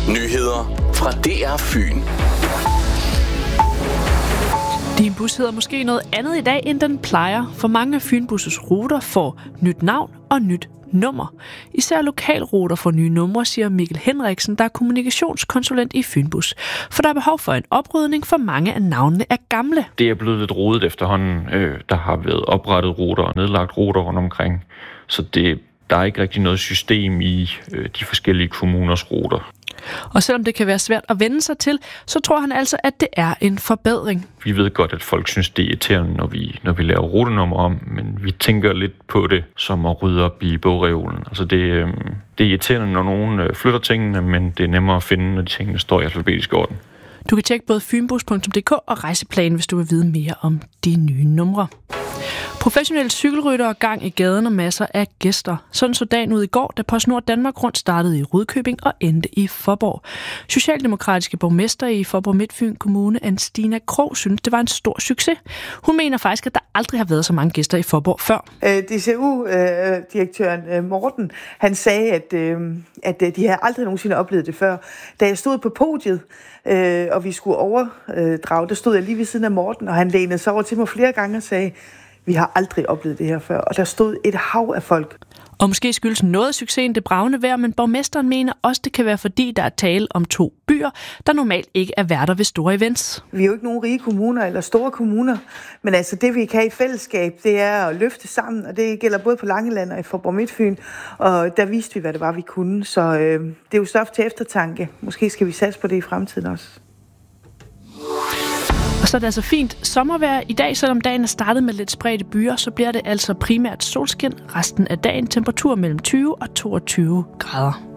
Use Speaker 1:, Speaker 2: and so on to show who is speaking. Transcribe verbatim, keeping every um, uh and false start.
Speaker 1: Nyheder fra D R Fyn.
Speaker 2: Din bus hedder måske noget andet i dag, end den plejer, for mange af Fynbus' ruter får nyt navn og nyt nummer. Især lokalruter får nye numre, siger Mikkel Henriksen, der er kommunikationskonsulent i Fynbus. For der er behov for en oprydning, for mange af navnene er gamle.
Speaker 3: Det er blevet lidt rodet efterhånden. Der har været oprettet ruter og nedlagt ruter rundt omkring. Så det, der er ikke rigtig noget system i de forskellige kommuners ruter.
Speaker 2: Og selvom det kan være svært at vende sig til, så tror han altså, at det er en forbedring.
Speaker 3: Vi ved godt, at folk synes, det er irriterende, når vi, når vi laver rutenummer om, men vi tænker lidt på det som at rydde op i bogreolen. Altså det, øh, det er irriterende, når nogen flytter tingene, men det er nemmere at finde, når de tingene står i alfabetisk orden.
Speaker 2: Du kan tjekke både fynbus punktum d k og Rejseplan, hvis du vil vide mere om de nye numre. Professionelle cykelryttere gang i gaden og masser af gæster. Sådan så dagen ud i går, da PostNord Danmark Rundt startede i Rudkøbing og endte i Faaborg. Socialdemokratiske borgmester i Faaborg Midtfyn Kommune, Anne-Stina Krog, synes, det var en stor succes. Hun mener faktisk, at der aldrig har været så mange gæster i Faaborg før.
Speaker 4: D C U-direktøren Morten, han sagde, at, at de havde aldrig nogensinde oplevet det før. Da jeg stod på podiet, og vi skulle overdrage, der stod jeg lige ved siden af Morten, og han lænede sig over til mig flere gange og sagde, vi har aldrig oplevet det her før, og der stod et hav af folk.
Speaker 2: Og måske skyldes noget af succesen det bravende vejr, men borgmesteren mener også, det kan være fordi, der er tale om to byer, der normalt ikke er værter ved store events.
Speaker 4: Vi er jo ikke nogen rige kommuner eller store kommuner, men altså det vi kan i fællesskab, det er at løfte sammen, og det gælder både på Langeland og i Faaborg Midtfyn, og der viste vi, hvad det var, vi kunne. Så øh, det er jo stof til eftertanke. Måske skal vi satse på det i fremtiden også.
Speaker 2: Og så er det altså fint sommervejr i dag, selvom dagen er startet med lidt spredte byer, så bliver det altså primært solskin resten af dagen, temperatur mellem tyve og toogtyve grader.